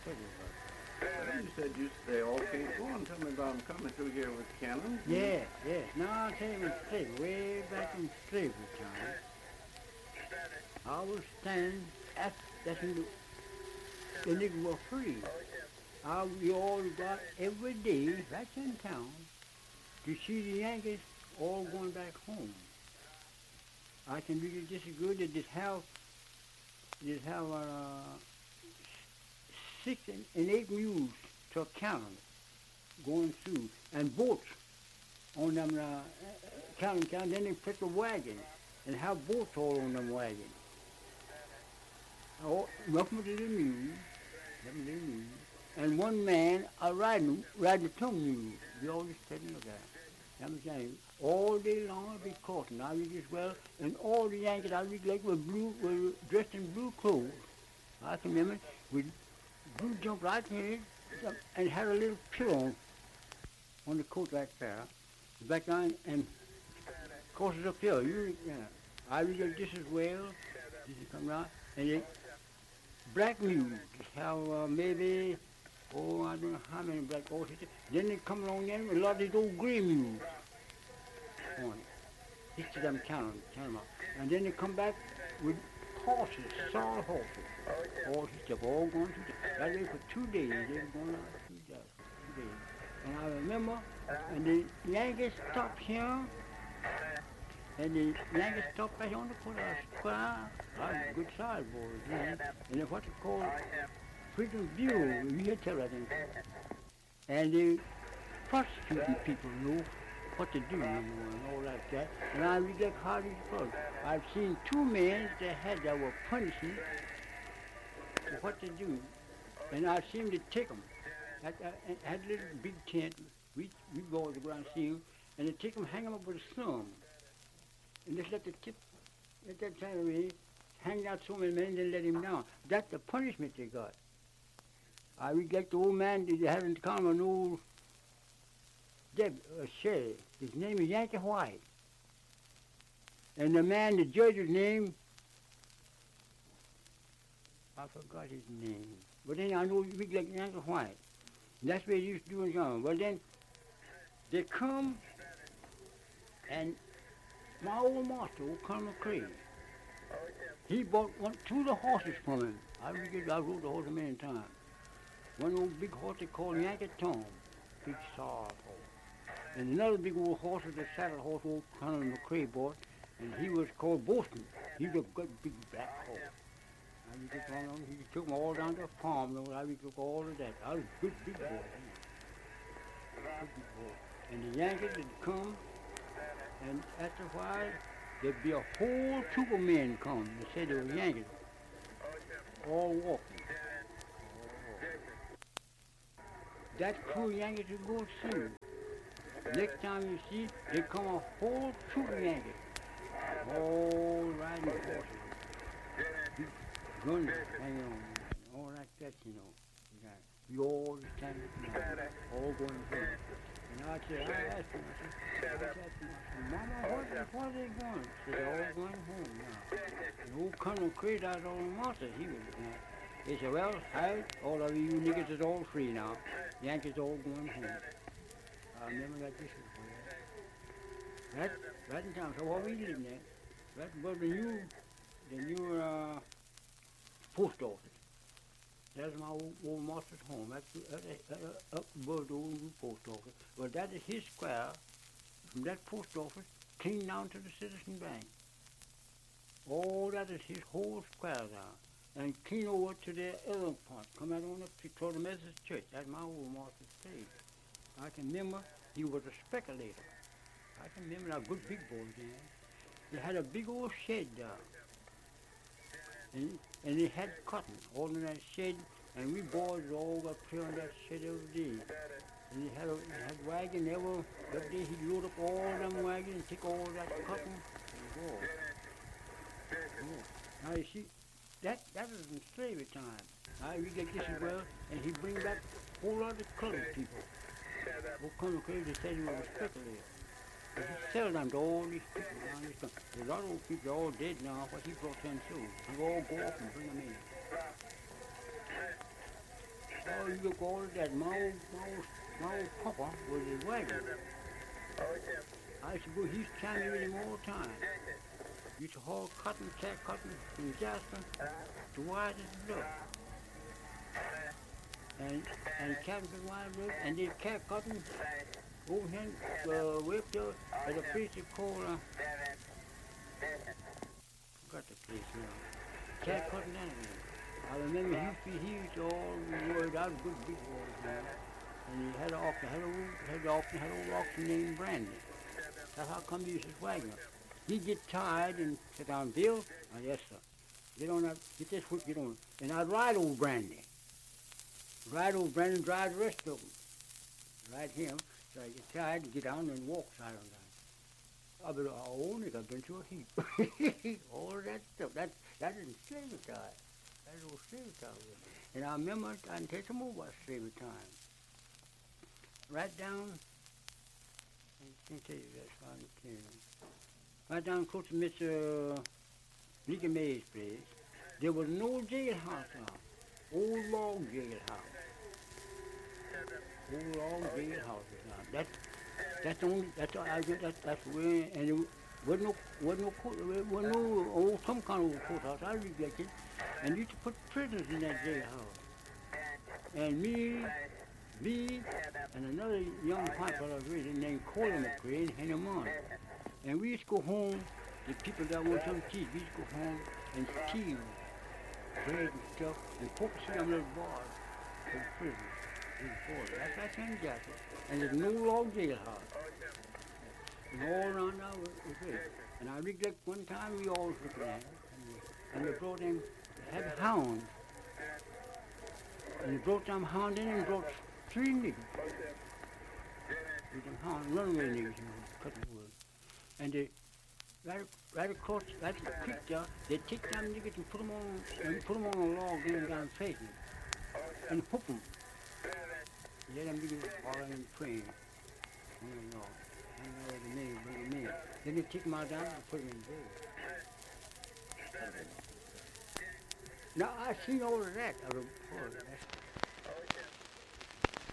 tell you about Well, you said they all came. Go on, tell me about them coming through here with cannons. that. Yeah, yeah. Now I'll tell you in slavery, way back in slavery time, I was standing at that the niggas were free. We all got every day right in town to see the Yankees all going back home. I can really disagree that this have 6 and 8 mules to a cannon going through and boats on them cannon. Then they put the wagon and have boats all on them wagons. Nothing to the mules, nothing to the mules. And one man riding the 2 mules. We always take a look at it. I'm saying, all day long I'll be courting. I read as well, and all the Yankees I read like were dressed in blue clothes. I can remember with blue jump right here and had a little pillow on the coat like that. Back on and courses up here. I read like this as well. This is come around and they black mules have maybe I don't know how many black horses. Then they come along there with a lot of these old gray mules on it. Each of them count them up. And then they come back with horses, solid horses. Horses just all going through that way for 2 days. They were going out through that for 2 days. And I remember, and the Yankees stopped here, and the Yankees stopped back on the square. Good size boys, man. And what they call Freedom Bureau, you hear tell that thing. And they prosecuting people know what to do and all like that. And I read that hard as fuck. I've seen 2 men that were punishing for what to do. And I've seen them to take them. Had a little big tent. We boys go around and see them. And they take them, hang them up with a thumb. And just let the tip, at that time of me, hang out so many men and then let him down. That's the punishment they got. I read like the old man they had in the common, an old sheriff. His name is Yankee White. And the judge's name, I forgot his name. But then I know you read like Yankee White. And that's what they used to do in town. Well then, they come, and my old master, old Colonel Craig, he bought 2 of the horses from him. I rode the horse many times. One old big horse they called Yankee Tom, big soft horse. And another big old horse was the saddle horse old Colonel McCrae bought, and he was called Boston. He was a good big black horse. He took them all down to a farm, I took all of that. I was a good big boy. Good big boy. And the Yankees would come, and after a while, there'd be a whole troop of men come. They said they were Yankees, all walking. That crew Yankees would go soon. Next time you see, they come a whole troop of Yankees, all riding horses, big guns hanging on, all like that, you know. You all the time, all going through. And I asked him, Mama, what are they going? She said, they're all going home now. And old Colonel Craig out on the master, he was They said, well, all of you niggas is all free now. Yankees all going home. I remember that this was right in town. So what we living there, that was the new post office. That's my old master's home. That's up above the old new post office. But that is his square. From that post office, clean down to the Citizen Bank. All that is his whole square down. And clean over to the other part. Come out on up to the Methodist Church. That's my old master's place. I can remember he was a speculator. I can remember a good big boy there. They had a big old shed there. And they had cotton all in that shed, and we boys all got play on that shed every day. And he had wagon every day he'd load up all them wagons and take all that cotton and go. Now you see, that was in slavery time. We get this as well, and he bring back a whole lot of colored people. Old Colonel Craig, they said he was a speculator. But he sold them to all these people down this time. A lot of old people are all dead now, but he brought them too. He all go up and bring them in. Oh, you look all of that. My old papa was his wagon. I used to go, he used to carry me with him all the time. Used to haul cotton, cat cotton from Jasper to Wise as Bluff. And Captain Wise Bluff, and then cat cotton over here, way up there at a place they call, forgot the place now. Cat cotton anyway. I remember he used to all word out a good big boy, man. And he had an auction, had an auction named Brandy. That's how come he used his wagon. He'd get tired and sit down, Bill. Oh, yes, sir. Get on that, get this foot, get on. And I'd ride old Brandy. Ride old Brandy and drive the rest of them. Ride him. So I get tired and get down and walk side on down. I've been through a heap. All of that stuff. That isn't slavery time. That's old slavery time. And I remember, I can tell you some more about slavery time. Right down, I can't tell you that, so I can't. Right down close to Mr. Nicky May's place, there was no jailhouse now. Old log jailhouse. Old log jailhouses now. That's where, and it wasn't no old, some kind of old courthouse. I rejected, and used to put prisoners in that jailhouse. And me, and another young pipe I was raising named Corey McCray and Henry Money. And we used to go home, the people that want some cheese, we used to go home and steal bread and stuff and poke some little bars for the prisoners. That's in Jackson. And there's no log jailhouse. And all around now was it. And I recollect one time we all was looking at it, and they brought in, they had a hound. And they brought them hound in and brought 3 niggas. With them hound, runaway niggas, you know, cutting wood. And they, right across, right at the creek there, they take them niggas and put them on a log going down facing and hook them. Let them niggas fall in praying on the log. I don't know the name, but the name. Then they take them out down and put them in jail. Now, I seen all of that out of